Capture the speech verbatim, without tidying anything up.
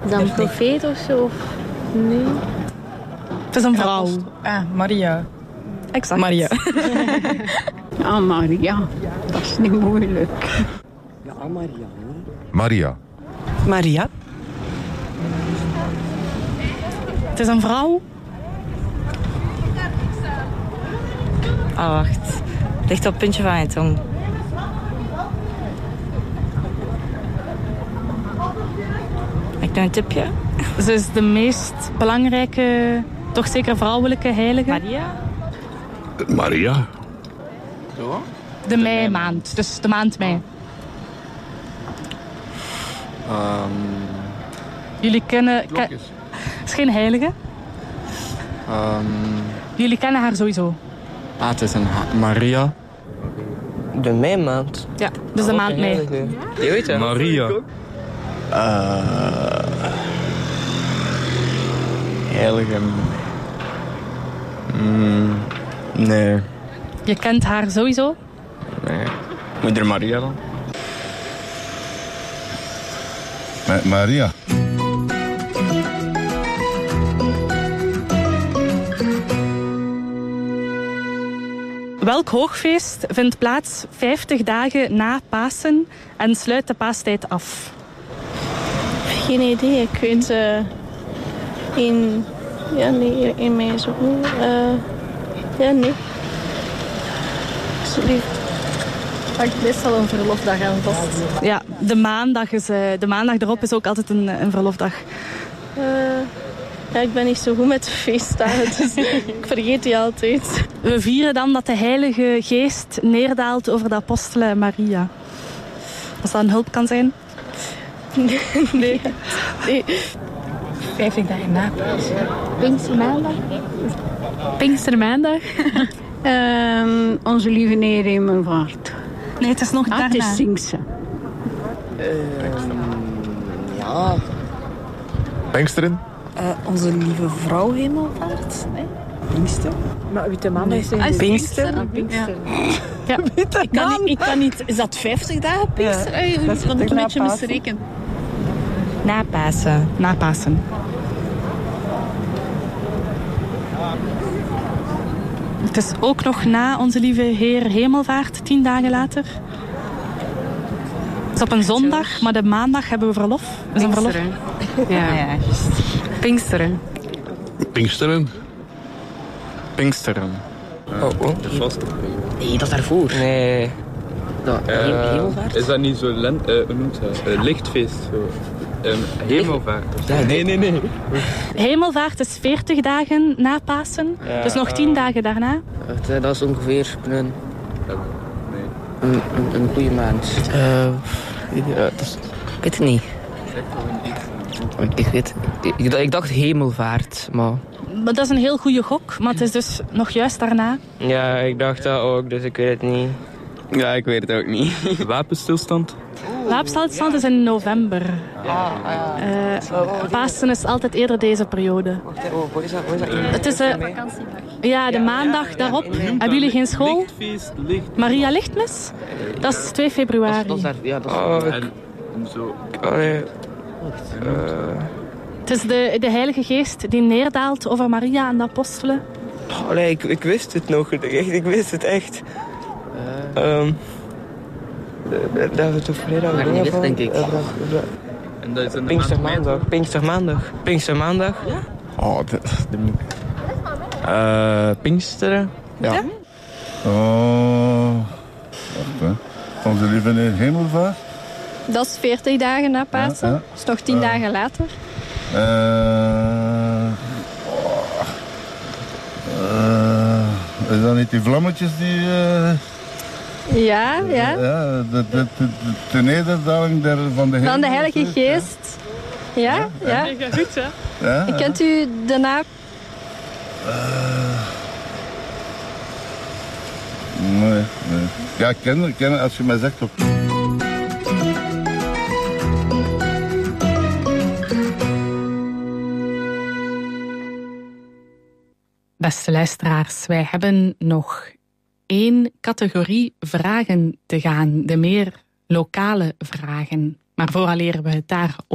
Is dat een profeet of zo? Of... Nee. Het is een vrouw. Ah, Maria. Exact. Maria. Ah, Maria. Dat is niet moeilijk. Ja, Maria. Maria. Maria. Het is een vrouw. Ah, wacht. Ligt op het puntje van je tong. Heb ik nog een tipje? Ze is de meest belangrijke, toch zeker vrouwelijke heilige. Maria? Maria. De meimaand, dus de maand mei. Um, Jullie kennen... Ke- Blokjes. is geen heilige. Um, Jullie kennen haar sowieso. ah, het is een ha- Maria. De meimaand. Ja, dus de maand mei. Je weet het. Maria. Uh, heilige... Mm, nee. Je kent haar sowieso. Nee. Moeder Maria dan? Ma- Maria. Welk hoogfeest vindt plaats vijftig dagen na Pasen en sluit de paastijd af? Geen idee. Ik weet... Uh, in... Ja, nee, in mei zo. Uh, ja, nee. Sorry. Hangt meestal een verlofdag aan vast. Ja, de maandag, is, uh, de maandag erop is ook altijd een, een verlofdag. Uh, ja, ik ben niet zo goed met de feestdagen, dus ik vergeet die altijd. We vieren dan dat de Heilige Geest neerdaalt over de apostelen en Maria. Als dat een hulp kan zijn? Nee. nee. nee. vijftig dagen na Pasen. Pinkstermaandag. Pinkstermaandag? Um, onze lieve Neer Hemelvaart. Nee, het is nog Ah, daarna. het is Sinkse. Uh, ja. Pinksteren. Uh, onze lieve vrouw Hemelvaart. Nee? Pinkster. Maar Witte Maandag is Ah, Pinkster. Ah, Pinkster. Ja. Ik kan, niet, ik kan niet... Is dat vijftig dagen Pinkster? Ja. Hey, dat moet een beetje misrekenen. Na Pasen. Na Pasen. Het is ook nog na onze lieve Heer Hemelvaart, tien dagen later. Het is op een zondag, maar de maandag hebben we verlof. Is een verlof. Ja, ja, juist. Pinksteren. Pinksteren. Pinksteren. Oh, oh. Nee, dat is daarvoor. Nee. Dat, Uh, hemelvaart? is dat niet zo lent, uh, hoe noemt dat? Uh, lichtfeest? Zo. Um, hemelvaart. Ja, nee, nee, nee. Hemelvaart is veertig dagen na Pasen, Ja, dus nog tien uh, dagen daarna. Wacht, dat is ongeveer een, Uh, nee. een, een, een goede maand. Uh, ja, dat is, ik weet het niet. Ik, ik weet ik, ik dacht hemelvaart, maar... Maar dat is een heel goede gok, maar het is dus nog juist daarna. Ja, ik dacht dat ook, dus ik weet het niet. Ja, ik weet het ook niet. Wapenstilstand? Wapenstillstand is in november. Uh, Pasen is altijd eerder deze periode. Wacht, oh, wat is dat? Wat is dat? Het is uh, ja, de maandag daarop. Hebben jullie geen school? Lichtfeest, licht. Maria Lichtmis? Dat is twee februari. Dat is daar, ja, dat is... Oh, ik... En om zo... Oh, nee. Uh, Het is de, de Heilige Geest die neerdaalt over Maria en de apostelen. Oh, nee, ik, ik wist het nog. Echt, ik wist het echt. Uh, um, dat hebben we toch vrijdag Maar niet wist, denk ik. En dat is een Pinkstermaandag. Pinkstermaandag. Pinkstermaandag. Ja? oh, de... de uh, Pinksteren? Ja. ja? Oh. Wacht, hè. Onze lieve Heer Hemelvaart. Dat is veertig dagen na Pasen. Ja, ja. Dat is nog tien uh, dagen later. Uh, oh. uh, is dat niet die vlammetjes die... Uh, ja, ja. ja de, de, de, de nederdaling der, van de Van de Heilige Geest. Ja, ja. ja. ja. Goed, hè? Ja, ja. Kent u de naam? Uh, nee, nee. Ja, ik ken, ik ken als je mij zegt op... Beste luisteraars, wij hebben nog één categorie vragen te gaan. De meer lokale vragen. Maar vooraleer we het daar